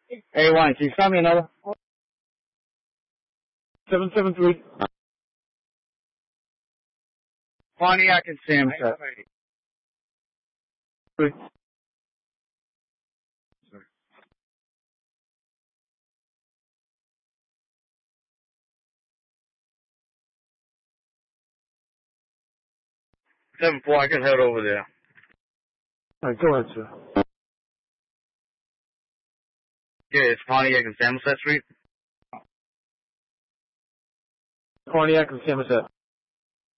A1，请上面的773 Pontiac and Samoset. Good. Sorry. 7-4, I can head over there. Alright, go ahead, sir. Yeah, it's Pontiac and Samoset Street. Pontiac and Samoset.